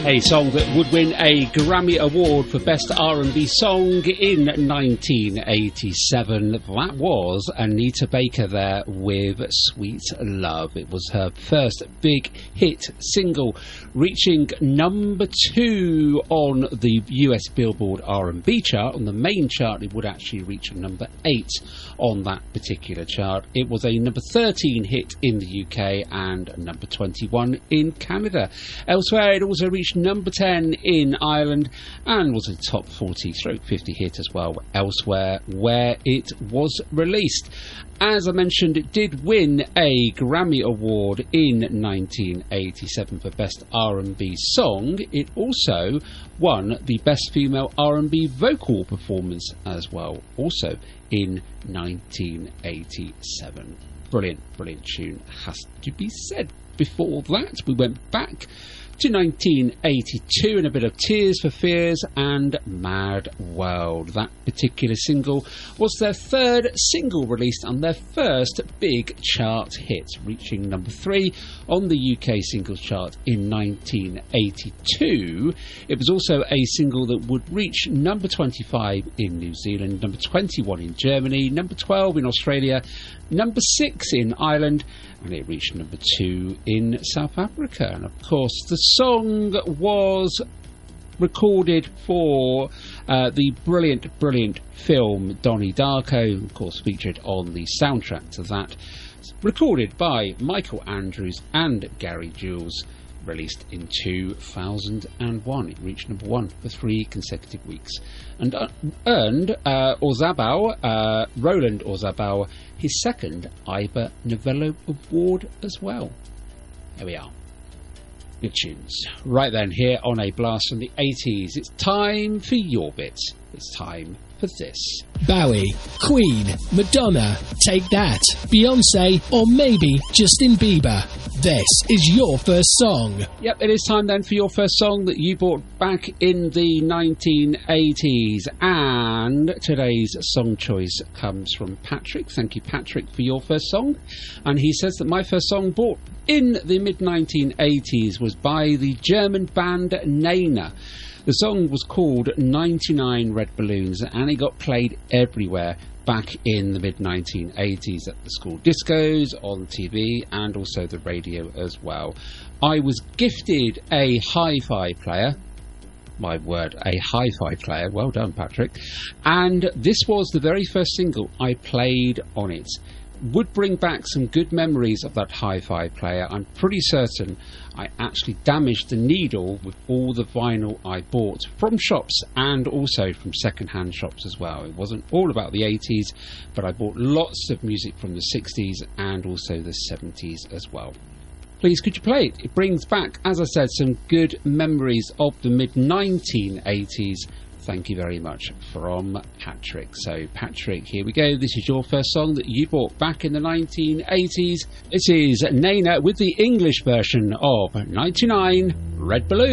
A song that would win a Grammy Award for Best R&B Song in 1987. That was Anita Baker there with Sweet Love. It was her first big hit single, reaching number 2 on the US Billboard R&B chart. On the main chart, it would actually reach number 8 on that particular chart. It was a number 13 hit in the UK and number 21 in Canada. Elsewhere, it also reached number 10 in Ireland and was a top 40/50 hit as well elsewhere where it was released. As I mentioned, it did win a Grammy Award in 1987 for Best R&B Song. It also won the Best Female R&B Vocal Performance as well, also in 1987. Brilliant, brilliant tune, has to be said. Before that, we went back to 1982 and a bit of Tears for Fears and Mad World. That particular single was their third single released and their first big chart hit, reaching number 3 on the UK singles chart in 1982. It was also a single that would reach number 25 in New Zealand, number 21 in Germany, number 12 in Australia, number 6 in Ireland, and it reached number 2 in South Africa. And of course, the song was recorded for the brilliant, brilliant film Donnie Darko, of course featured on the soundtrack to that, recorded by Michael Andrews and Gary Jules, released in 2001. It reached number 1 for 3 consecutive weeks and earned Roland Orzabal his second Ivor Novello Award as well. There we are. Good tunes. Right then, here on A Blast from the 80s, it's time for your bit. It's time for this. Bowie, Queen, Madonna, Take That, Beyonce, or maybe Justin Bieber. This is your first song. Yep, it is time then for your first song that you bought back in the 1980s. And today's song choice comes from Patrick. Thank you, Patrick, for your first song. And he says that my first song bought in the mid-1980s was by the German band Nena. The song was called 99 Red Balloons and it got played everywhere back in the mid-1980s at the school discos, on TV and also the radio as well. I was gifted a hi-fi player. My word, a hi-fi player. Well done, Patrick. And this was the very first single I played on it. Would bring back some good memories of that hi-fi player. I'm pretty certain I actually damaged the needle with all the vinyl I bought from shops and also from second-hand shops as well. It wasn't all about the 80s, but I bought lots of music from the 60s and also the 70s as well. Please, could you play it? It brings back, as I said, some good memories of the mid-1980s. Thank you very much from Patrick. So, Patrick, here we go. This is your first song that you bought back in the 1980s. This is Nena with the English version of 99 Red Balloons.